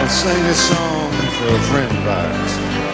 I'll sing a song for a friend of ours.